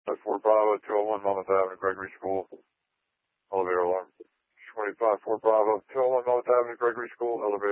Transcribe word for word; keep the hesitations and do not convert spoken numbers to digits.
four Bravo, two oh one Monmouth Avenue, Gregory School, elevator alarm. twenty-five four Bravo, two oh one Monmouth Avenue, Gregory School, elevator